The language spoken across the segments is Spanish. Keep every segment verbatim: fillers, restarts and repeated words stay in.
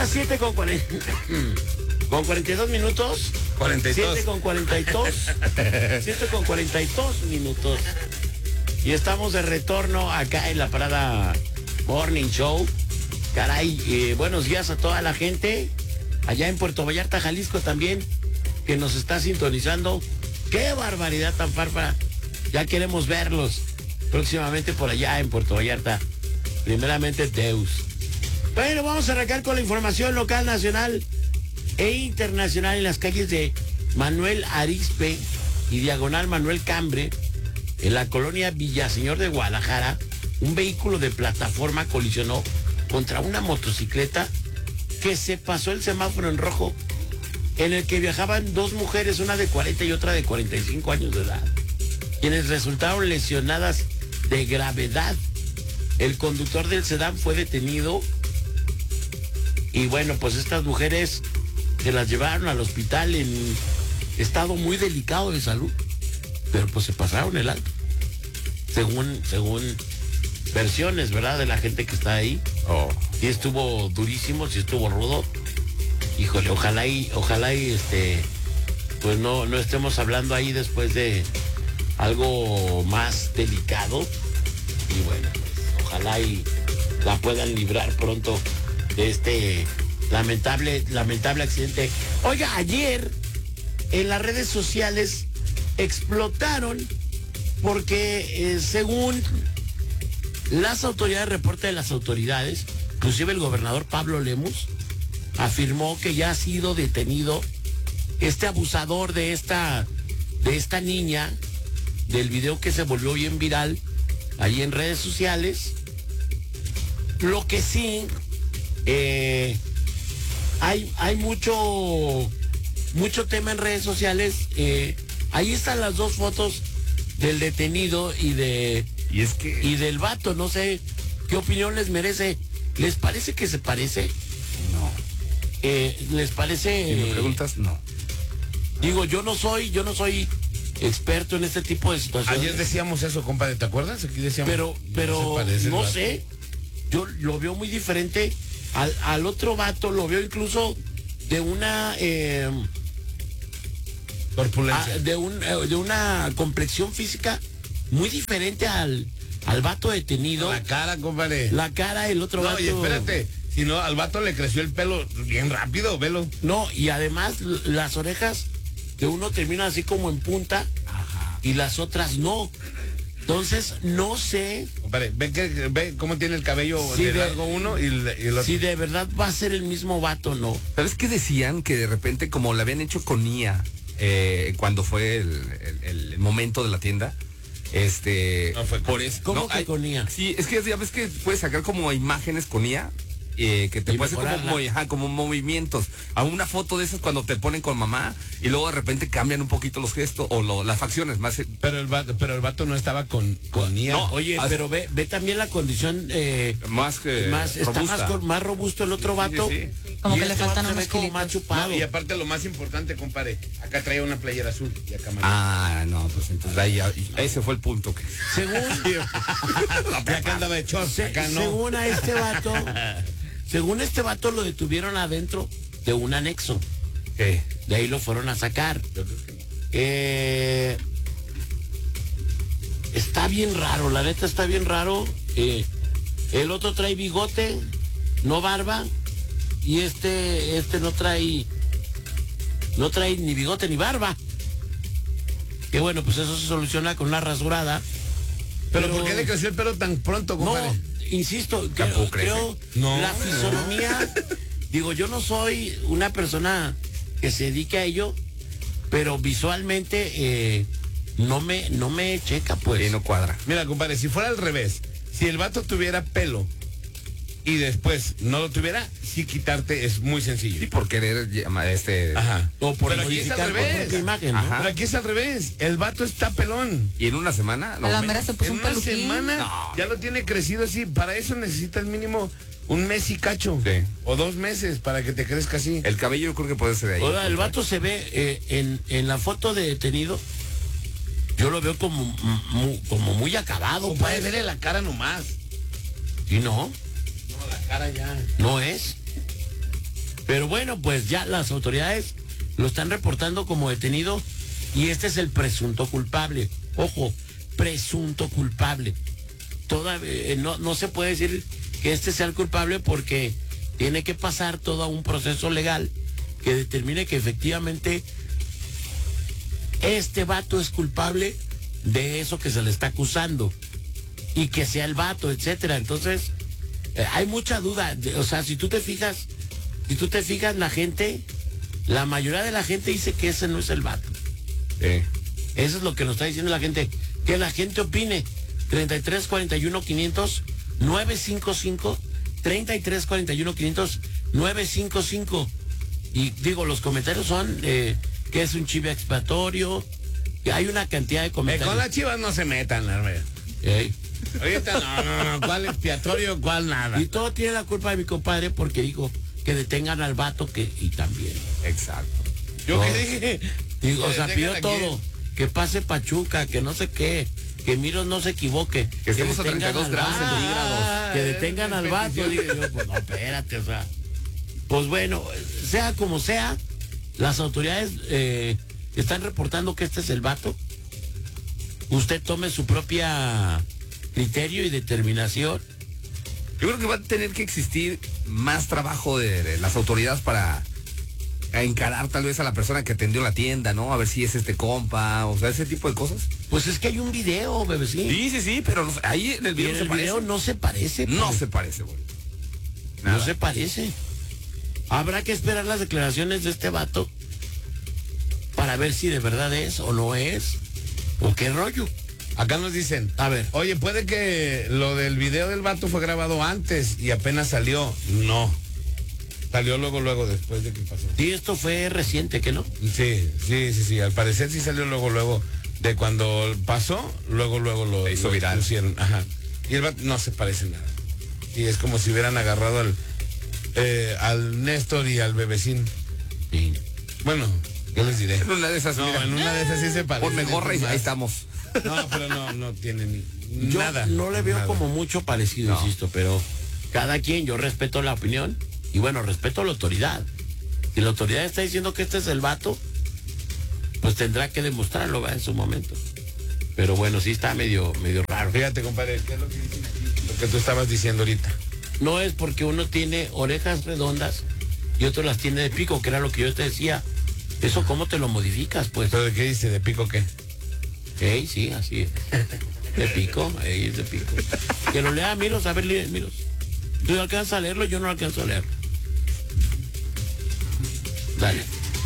las siete con cuarenta. Con cuarenta y dos minutos. cuarenta y dos. siete con cuarenta y dos. siete con cuarenta y dos minutos. Y estamos de retorno acá en la Parada Morning Show. Caray, eh, buenos días a toda la gente. Allá en Puerto Vallarta, Jalisco también, que nos está sintonizando. ¡Qué barbaridad tan bárbara! Ya queremos verlos próximamente por allá en Puerto Vallarta. Primeramente, Deus. Bueno, vamos a arrancar con la información local, nacional e internacional en las calles de Manuel Arizpe y Diagonal Manuel Cambre, en la colonia Villaseñor de Guadalajara. Un vehículo de plataforma colisionó contra una motocicleta que se pasó el semáforo en rojo, en el que viajaban dos mujeres, una de cuarenta y otra de cuarenta y cinco años de edad, quienes resultaron lesionadas de gravedad. El conductor del sedán fue detenido y bueno, pues estas mujeres se las llevaron al hospital en estado muy delicado de salud, pero pues se pasaron el alto, según, según versiones, ¿verdad?, de la gente que está ahí. Oh. Sí estuvo durísimo, sí estuvo rudo. Híjole, ojalá y, ojalá y este, pues no, no estemos hablando ahí después de algo más delicado. Y bueno, pues ojalá y la puedan librar pronto de este lamentable, lamentable accidente. Oiga, ayer en las redes sociales explotaron porque eh, según las autoridades, reporte de las autoridades, inclusive el gobernador Pablo Lemus afirmó que ya ha sido detenido este abusador de esta, de esta niña, del video que se volvió bien viral ahí en redes sociales. Lo que sí, eh, hay, hay mucho, mucho tema en redes sociales. Eh, ahí están las dos fotos del detenido y de y es que y del vato. No sé qué opinión les merece. ¿Les parece que se parece? no. Eh, ¿Les parece? Si me eh, preguntas, no. Digo, yo no soy, yo no soy experto en este tipo de situaciones. Ayer decíamos eso, compadre, ¿te acuerdas? Aquí decíamos. Pero, pero se parece el no vato. sé. Yo lo veo muy diferente al, al otro vato. Lo veo incluso de una eh, Corpulencia. a- de un eh, de una complexión física muy diferente al al vato detenido. La cara, compadre. La cara, el otro No, vato. y espérate, si no, al vato le creció el pelo bien rápido, velo. No, y además l- las orejas de uno terminan así como en punta. Ajá. Y las otras no. Entonces, no sé Compadre, ve, que, ve cómo tiene el cabello Sí, de de- largo uno y el, y el otro. si de verdad va a ser el mismo vato o no. ¿Sabes qué decían? Que de repente, como le habían hecho con Nia eh, cuando fue el, el- el momento de la tienda, este... No fue con por Nia. eso, ¿Cómo no, que hay- con Nia? Sí, es que ya ves que puedes sacar como imágenes con I A. Eh, que te Y puede hacer como, mejorarla. mo- ajá, como movimientos. A una foto de esas cuando te ponen con mamá y luego de repente cambian un poquito los gestos o lo- las facciones más. eh, Pero el vato, pero el vato no estaba con, con Nia. No, Oye, As- pero ve, ve también la condición eh, más que más, está robusta. más, cor- más robusto el otro vato. Sí, sí. Como Y que le este faltan vato se unos ve como kilitos. más chupado. No, y aparte lo más importante, compadre, acá traía una playera azul y acá amarillo. Ah, no, pues entonces ahí ya- ese fue el punto que. Según, Y acá andaba de shorts, se- acá no. según a este vato, según este vato lo detuvieron adentro de un anexo. ¿Qué? De ahí lo fueron a sacar. Eh, está bien raro, la neta está bien raro. Eh, el otro trae bigote, no barba, y este, este no trae, no trae ni bigote ni barba. Que bueno, pues eso se soluciona con una rasurada. Pero, ¿por qué le creció el pelo tan pronto, No, compadre? insisto, creo, Tampoco crece. creo No. la fisonomía, digo, yo no soy una persona que se dedique a ello, pero visualmente eh, no me, no me checa, pues. Sí, no cuadra. Mira, compadre, si fuera al revés, si el vato tuviera pelo y después no lo tuviera, sí quitarte es muy sencillo. Y por querer llama- este. Ajá. O por Pero aquí es al modificar por revés. ejemplo, imagen, ¿no? Ajá. Pero aquí es al revés. El vato está pelón. Y en una semana. no, A la me- mera se puso En un una peluquín. semana No. ya lo tiene crecido así. Para eso necesitas mínimo un mes y cacho. Sí. O dos meses para que te crezca así. El cabello yo creo que puede ser de ahí. Oiga, el vato se ve eh, en, en la foto de detenido, yo lo veo como, mm, mu- como muy acabado, Compadre, pues. vele la cara nomás. Y no, No, la cara ya. no es. Pero bueno, pues ya las autoridades lo están reportando como detenido y este es el presunto culpable. Ojo, presunto culpable. Todavía no, no se puede decir que este sea el culpable porque tiene que pasar todo un proceso legal que determine que efectivamente este vato es culpable de eso que se le está acusando y que sea el vato, etcétera. Entonces, eh, hay mucha duda. O sea, si tú te fijas, si tú te fijas, la gente, la mayoría de la gente dice que ese no es el vato. Sí. Eso es lo que nos está diciendo la gente. Que la gente opine. treinta y tres cuarenta y uno quinientos nueve cinco cinco treinta y tres cuarenta y uno quinientos nueve cinco cinco. Y digo, los comentarios son eh, que es un chivo expiatorio, que hay una cantidad de Eh, comentarios. con las Chivas no se metan, la verdad. Ey. Ahorita no, no, no, ¿cuál expiatorio, cuál nada? Y todo tiene la culpa de mi compadre porque dijo que detengan al vato que y también. Exacto. ¿Yo No. qué dije? Digo, o Que sea, detengan pidió a todo. Que pase Pachuca, que no sé qué. Que Miros no se equivoque. Que estemos a detengan treinta y dos al grados vato, centígrados. Que detengan al vato. Digo yo, pues no, espérate, o sea. Pues bueno, sea como sea, las autoridades eh, están reportando que este es el vato. Usted tome su propia criterio y determinación. Yo creo que va a tener que existir más trabajo de, de las autoridades para encarar tal vez a la persona que atendió la tienda, ¿no? A ver si es este compa, o sea, ese tipo de cosas. Pues es que hay un video, bebecín. Sí, sí, sí, pero no- ahí en el Y video en se el parece. video no se parece. No pues. se parece, güey. No Nada. se parece. Habrá que esperar las declaraciones de este vato para ver si de verdad es o no es. ¿O qué rollo? Acá nos dicen, A ver. oye, puede que lo del video del vato fue grabado antes y apenas salió. No. Salió luego, luego, después de que pasó. Sí, esto fue reciente, ¿que no? Sí, sí, sí, sí. Al parecer sí salió luego, luego. De cuando pasó, luego, luego lo, Se hizo lo viral. pusieron. Ajá. Y el vato no se parece nada. Y es como si hubieran agarrado al, eh, al Néstor y al bebecín. Sí. Bueno, ¿qué les diré? En una de esas, No, mira, en una de esas sí se parece. ponme gorra y ahí estamos. No, pero no, no tiene ni Yo nada. no le veo nada. como mucho parecido, No. insisto, pero cada quien, yo respeto la opinión y bueno, respeto a la autoridad. Si la autoridad está diciendo que este es el vato, pues tendrá que demostrarlo, ¿va? En su momento. Pero bueno, sí está medio, medio raro. Fíjate, compadre, ¿qué es lo que dicen aquí? Lo que tú estabas diciendo ahorita. No es porque uno tiene orejas redondas y otro las tiene de pico, que era lo que yo te decía. ¿Eso cómo te lo modificas, pues? ¿Pero de qué dice? ¿De pico qué? Ey, sí, así es. De pico, ey, es de pico. Que lo lea Miros, a ver, lee, Miros. Tú alcanzas a leerlo, yo no alcanzo a leerlo. Dale.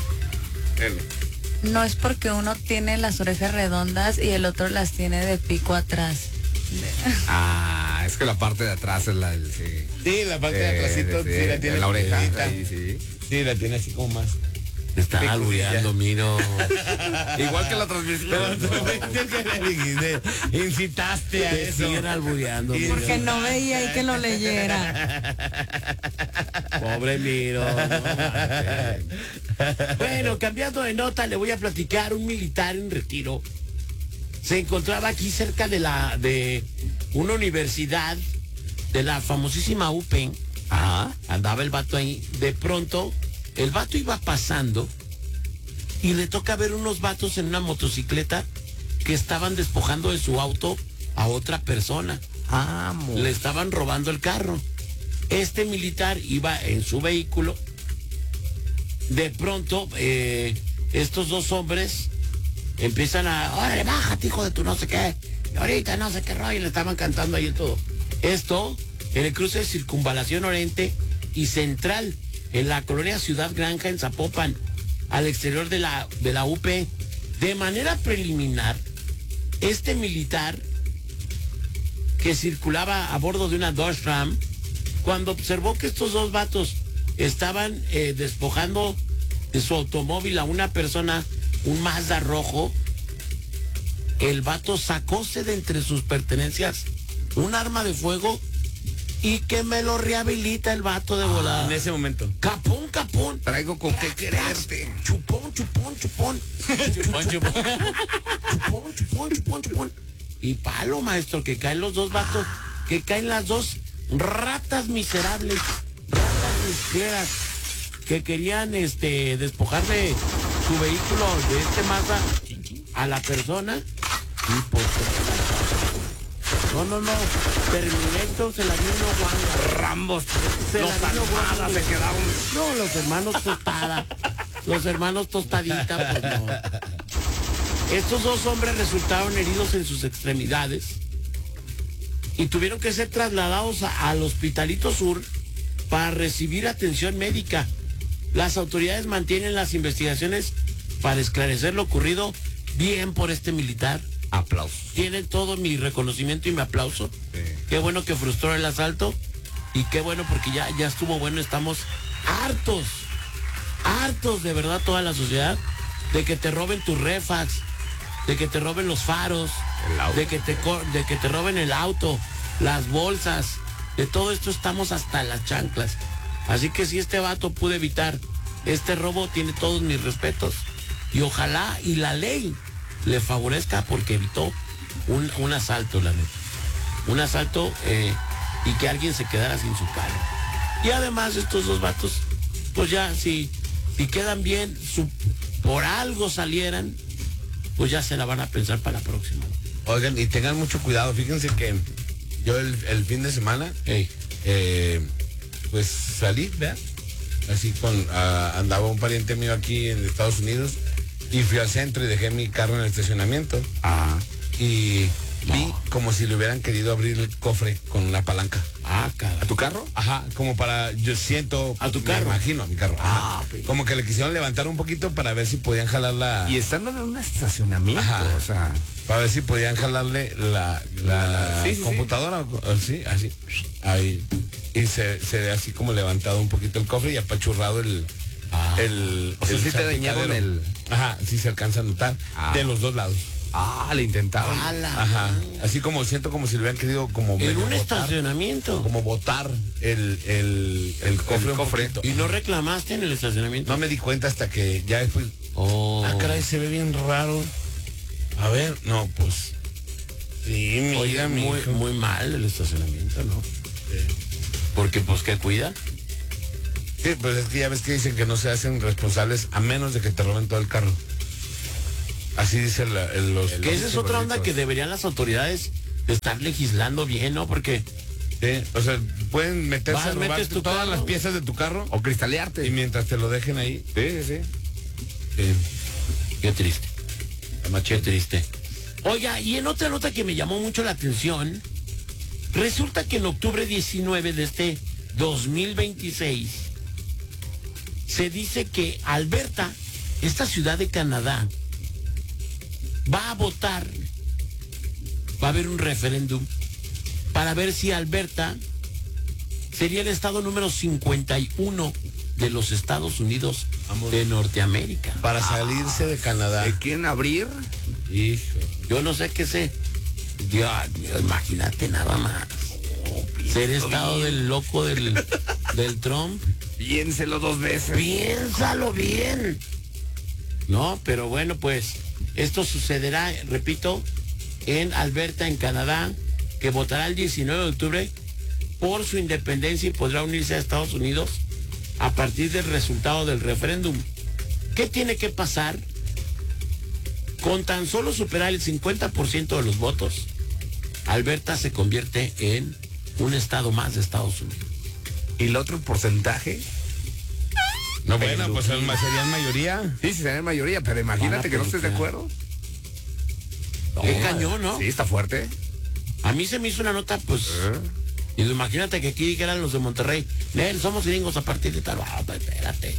No es porque uno tiene las orejas redondas y el otro las tiene de pico atrás. Ah, es que la parte de atrás es la del... Sí, Sí, la parte de Eh, atrásito sí, sí, la tiene. en la oreja. pequeñita. Ahí, sí. Sí, la tiene así como más. Te están Pico, albureando, ya. Miro. Igual que la transmisión. Pero tú viste que le dijiste, incitaste a Te eso. siguen albureando, Sí, Miro. Porque no veía y que lo leyera. Pobre Miro. no manches. Bueno, cambiando de nota, le voy a platicar. Un militar en retiro se encontraba aquí cerca de la de una universidad de la famosísima U P E N. Ajá. Andaba el vato ahí. De pronto, el vato iba pasando y le toca ver unos vatos en una motocicleta que estaban despojando de su auto a otra persona. Amo. Le estaban robando el carro. Este militar iba en su vehículo. De pronto, eh, estos dos hombres empiezan a, órale, bájate, hijo de tu no sé qué. Y ahorita no sé qué rollo, le estaban cantando ahí y todo. Esto en el cruce de Circunvalación Oriente y Central, en la colonia Ciudad Granja, en Zapopan, al exterior de la, de la U P. De manera preliminar, este militar que circulaba a bordo de una Dodge Ram, cuando observó que estos dos vatos estaban eh, despojando de su automóvil a una persona, un Mazda rojo, el vato sacóse de entre sus pertenencias un arma de fuego y que me lo rehabilita el vato de volada. En ese momento. Capón, capón. Traigo con qué quererte. Chupón, chupón, chupón. Chupón, chupón. Chupón, chupón, chupón, chupón. Y palo, maestro, que caen los dos vatos, que caen las dos ratas miserables, ratas misqueras. que querían este despojarle su vehículo de este Mazda a la persona. Y pues, no, no, no. Terminator se la vino Juan. Rambos, Se los la vino Almada Juan. se quedaron. No, los hermanos Tostada. Los hermanos Tostadita, pues no. Estos dos hombres resultaron heridos en sus extremidades y tuvieron que ser trasladados a- al Hospitalito Sur para recibir atención médica. Las autoridades mantienen las investigaciones para esclarecer lo ocurrido. Bien por este militar. Aplausos. Tiene todo mi reconocimiento y mi aplauso. Sí. Qué bueno que frustró el asalto y qué bueno porque ya, ya estuvo bueno. Estamos hartos, hartos de verdad toda la sociedad de que te roben tus refax, de que te roben los faros, El auto. de que te co- de que te roben el auto, las bolsas. De todo esto estamos hasta las chanclas. Así que si este vato pudo evitar este robo, tiene todos mis respetos. Y ojalá y la ley le favorezca porque evitó un, un asalto, la neta. Un asalto eh, y que alguien se quedara sin su carro. Y además estos dos vatos, pues ya si, si quedan bien, su, por algo salieran, pues ya se la van a pensar para la próxima. Oigan, y tengan mucho cuidado. Fíjense que yo el, el fin de semana, Ey, eh, pues salí, ¿verdad? Así con, ah, andaba un pariente mío aquí en Estados Unidos y fui al centro y dejé mi carro en el estacionamiento Ah, y vi como si le hubieran querido abrir el cofre con una palanca. ah, cara. ¿a tu carro? Ajá, como para, yo siento, ¿A tu me carro? imagino, a mi carro. Ah, Ajá. ok. Como que le quisieron levantar un poquito para ver si podían jalar la... Y estando en un estacionamiento, Ajá. o sea. Para ver si podían jalarle la, la Sí, sí, sí. computadora, o- así, así, ahí. Y se, se ve así como levantado un poquito el cofre y apachurrado el... Ah. el O sea, el sí te dañaron salpicadero. el- Ajá, sí se alcanza a notar. Ah. De los dos lados. Ah, le intentaron. Ala. Ajá. Así como siento como si le hubieran querido como... En medio un botar, estacionamiento. como botar el, el, el cofre un cofre. poquito. ¿Y no reclamaste en el estacionamiento? No me di cuenta hasta que ya después... Oh. Ah, caray, se ve bien raro. A ver, no, pues... Sí, mira, Oye, mi muy, hijo. muy mal el estacionamiento, ¿no? Porque pues que cuida. Sí, pues es que ya ves que dicen que no se hacen responsables a menos de que te roben todo el carro. Así dice la- el- los... Que esa es otra onda que deberían las autoridades estar legislando bien, ¿no? Porque Sí, o sea, pueden meterse Vas, a robarte metes tu todas carro. las piezas de tu carro O y cristalearte. mientras te lo dejen ahí. Sí, sí, sí. Sí. qué triste. Qué triste. Oiga, y en otra nota que me llamó mucho la atención, resulta que en octubre diecinueve de este dos mil veintiséis se dice que Alberta, esta ciudad de Canadá, va a votar, va a haber un referéndum para ver si Alberta sería el estado número cincuenta y uno de los Estados Unidos Vamos. de Norteamérica. Para salirse de Canadá. ¿Le quieren abrir? Hijo. Yo no sé qué sé. Dios, Dios, imagínate nada más. Ser estado del loco del, del Trump. Piénselo dos veces. Piénsalo bien. No, pero bueno, pues esto sucederá, repito, en Alberta, en Canadá, que votará el diecinueve de octubre por su independencia y podrá unirse a Estados Unidos a partir del resultado del referéndum. ¿Qué tiene que pasar? Con tan solo superar el cincuenta por ciento de los votos, Alberta se convierte en un estado más de Estados Unidos. ¿Y el otro porcentaje? No, bueno, pues más serían mayoría. Sí, sí, sería mayoría, pero imagínate que no estés de acuerdo. Qué cañón, ¿no? Sí, está fuerte. A mí se me hizo una nota, pues... Y imagínate que aquí dijeran los de Monterrey, Nel, somos gringos a partir de tal... Ah, pues, espérate.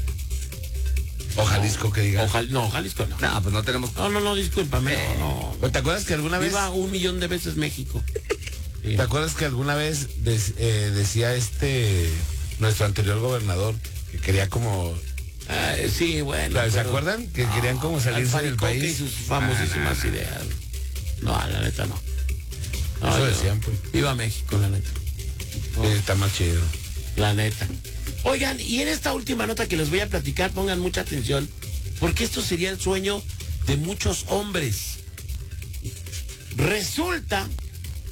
O Jalisco que diga. Ojalá, no, Jalisco no. No, pues no tenemos. No, no, no, discúlpame. No, ¿Pero ¿Te acuerdas que alguna no. vez... Viva un millón de veces México. Sí. ¿Te acuerdas que alguna vez des- eh, decía este... nuestro anterior gobernador que quería como... Ah, sí, bueno. ¿Se pero- acuerdan? Que querían como salirse del Alfaricoque país. y sus famosísimas ideas. No, la neta no. No, Eso yo- decían, pues. Viva México, la neta. Sí, está más chido. La neta. Oigan, y en esta última nota que les voy a platicar, pongan mucha atención, porque esto sería el sueño de muchos hombres. Resulta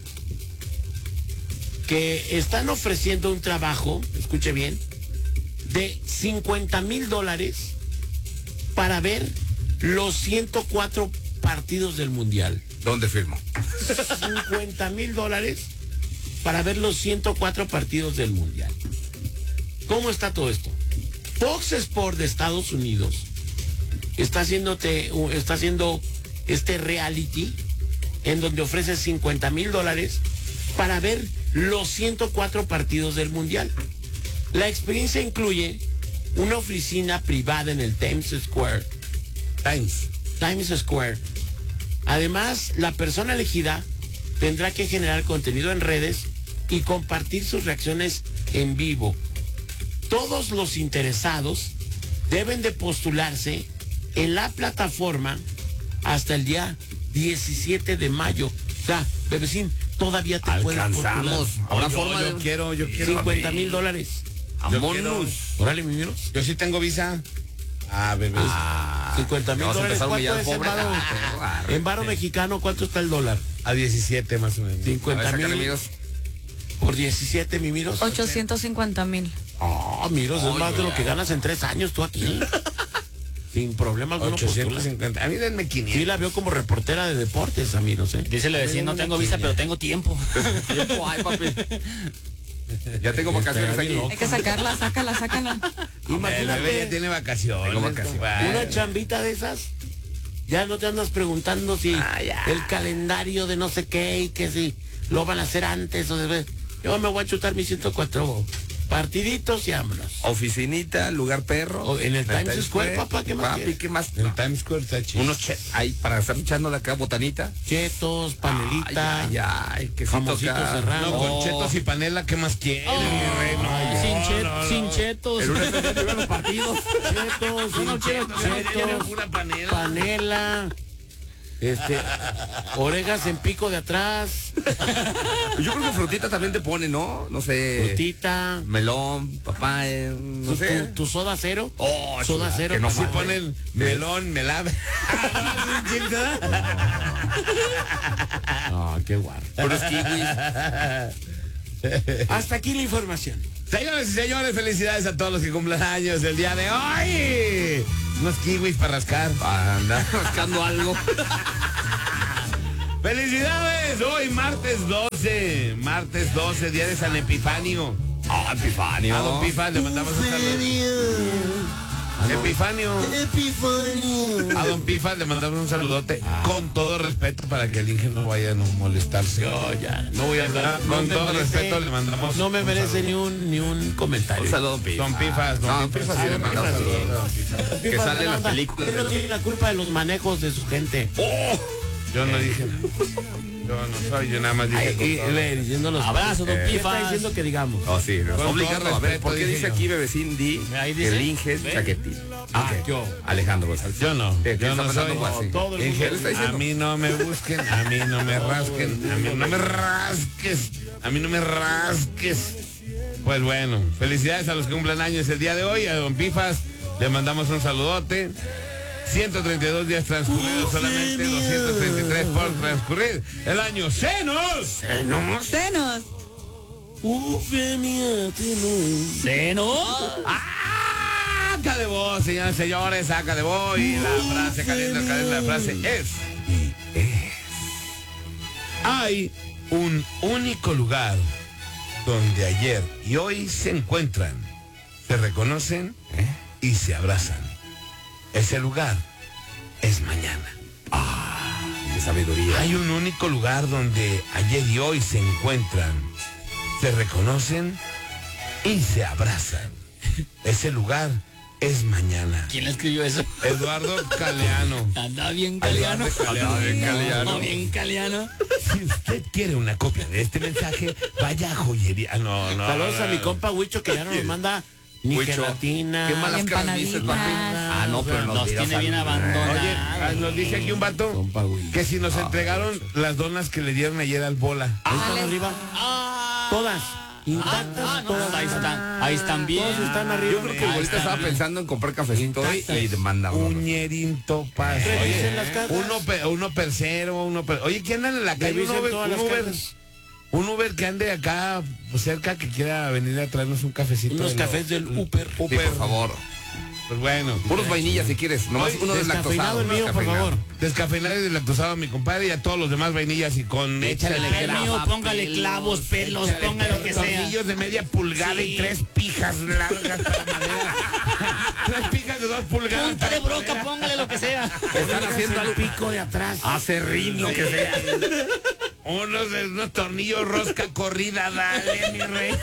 que están ofreciendo un trabajo, escuche bien, de cincuenta mil dólares para ver los ciento cuatro partidos del Mundial. ¿Dónde firmo? cincuenta mil dólares para ver los ciento cuatro partidos del Mundial. ¿Cómo está todo esto? Fox Sports de Estados Unidos está haciéndote, está haciendo este reality en donde ofrece cincuenta mil dólares para ver los ciento cuatro partidos del Mundial. La experiencia incluye una oficina privada en el Times Square. Times. Times Square. Además, la persona elegida tendrá que generar contenido en redes y compartir sus reacciones en vivo. Todos los interesados deben de postularse en la plataforma hasta el día diecisiete de mayo. O sea, Bebecín, todavía te puedes Alcanzamos. postular. Ahora Yo- forma yo de... quiero, yo quiero. cincuenta mil dólares. Yo Vámonos. Órale, mi miros. Yo sí tengo visa. Ah, bebé. Ah, cincuenta mil vamos a dólares. empezar a ¿Cuánto humillar es al en pobre. varo? Ah, En varo mexicano, ¿cuánto está el dólar? A diecisiete más o menos. A ver, cincuenta sácale, mil amigos. por diecisiete, mi miros. ochocientos cincuenta mil. Ah, miros, es más de lo que ganas en tres años tú aquí. Sin problema alguno. ochocientos postula. cincuenta. A mí denme Sí, quinientos. la veo como reportera de deportes, amigos, ¿eh? Dice el vecino, no tengo visa, pero tengo tiempo. Tiempo hay, papi. Ya tengo vacaciones aquí. Hay que sacarla, sácala, sácala. El bebé ya Imagínate tiene vacaciones. Tengo vacaciones. compadre. una chambita de esas. Ya no te andas preguntando si Ah, ya. el calendario de no sé qué y que si lo van a hacer antes o después. Yo me voy a chutar mis ciento cuatro partiditos y vámonos. Oficinita, lugar perro. O en el Times Square, papá, ¿qué más Papi, quieres? ¿qué más? El Times Square está chido. Unos che ahí para estar echándole acá botanita. Chetos, panelita, Ay, ay, ay, quesito jamoncito acá. serrano. No, con Oh. chetos y panela, ¿qué más quieres, mi reino? sin, chet- sin chetos. El lunes de llevar los partidos. Chetos, Yo no quiero chetos, chetos, pura panela. panela, este, orejas en pico de atrás, Yo creo que frutita también te pone, ¿no? No sé. frutita, Melón, papaya, no tu, sé. tu- tu soda cero, Oh, soda chula, cero, que no Así papá. ponen melón, melada. Ah, qué guarro. Puros kiwis. Hasta aquí la información. Señores y señores, felicidades a todos los que cumplan años el día de hoy. Unos kiwis para rascar. Para andar rascando algo. ¡Felicidades! Hoy martes doce. Martes doce, día de San Epifanio. Ah, Epifanio. A don Pifa le mandamos un saludo. Epifanio. A don Pifa le mandamos un saludote con todo respeto para que el Inge no vaya a no molestarse. Yo ya, no voy a hablar. Con no me todo merece- respeto le mandamos No me un merece saludo. ni un, ni un comentario. Un saludo, don Pifa. Don Pifas, don No, Pifas, Pifa sí sí, le don mandamos Pifas, saludos. don Pifas. Que Pifa, sale en las anda, películas. Él no tiene la culpa de los manejos de su gente. Yo no dije nada. Yo no soy, yo nada más dije. Ay, y, con todo. y diciéndolos. Abrazo, don ¿Qué Pifas. está diciendo que digamos? Oh, sí, no. Con Obligarlo todo a ver, respeto, ¿por qué dije dice yo. aquí Bebecín Di Ahí dice. el Inge chaquetín? Ah, Ok. yo. Alejandro González. Yo no, Sí, ¿qué yo está no pasando, soy. pues, sí. Todo el Inge, mundo está a diciendo. mí no me busquen, a mí no me rasquen, a mí no me rasques, a mí no me rasques. Pues bueno, felicidades a los que cumplan años el día de hoy. A don Pifas le mandamos un saludote. ciento treinta y dos días transcurridos, solamente doscientos treinta y tres por transcurrir. El año ¡Senos! ¡Senos! Senos. ¿Seno? Saca de voz, señores y señores, saca de voz. Y la frase caliente, caliente, la frase es y es. Hay un único lugar donde ayer y hoy se encuentran, se reconocen y se abrazan. Ese lugar es mañana. De sabiduría. Hay un único lugar donde ayer y hoy se encuentran, se reconocen y se abrazan. Ese lugar es mañana. ¿Quién le escribió eso? Eduardo Galeano. Anda bien caliano. Anda bien caliano. Anda bien caliano. Si usted quiere una copia de este mensaje, vaya a joyería. Ah, no, no. Saludos no, a mi no. compa Huicho que ya no nos manda ni Huicho, gelatina. qué malas caras dices, papi. Empanaditas. Ah, no, pero nos, Nos dirás tiene bien algo. abandonados. Oye, ah, nos dice aquí un vato Compa Huicho. que si nos entregaron las donas que le dieron ayer al bola. Ahí están arriba. Ah, Todas. Intactas, ah, no, todas. ahí están. Ahí están bien. Todos están arriba. Yo creo que ahorita estaba pensando en comprar cafecito hoy y demanda uno. Uñerín topas. Revisen Oye, las cajas. uno, pe- uno percero, uno per- Oye, ¿quién anda en la calle? Revisen Uno, todas un las Uber. cajas. Un Uber que ande acá pues, cerca, que quiera venir a traernos un cafecito. Unos de cafés del Uber. Sí, por favor. Pues bueno. Puros vainillas si quieres. Nomás Oye, uno descafeinado deslactosado. el mío, por descafeinado. favor. Descafeinado y deslactosado a mi compadre y a todos los demás vainillas y con Échale échale crema. El mío, póngale clavos, pelos, ponga lo que sea. tornillos de media pulgada Sí. y tres pijas largas para madera. Tres pijas de dos pulgadas. Punta de para broca, madera. póngale lo que sea. Están haciendo el al pico de atrás. acerrín, lo que sea. Unos, unos tornillos rosca corrida, dale, mi rey.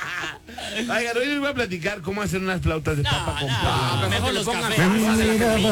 Oigan, hoy les voy a platicar cómo hacer unas flautas de papa con no, papa. mejor los pongan cafés. salsa de la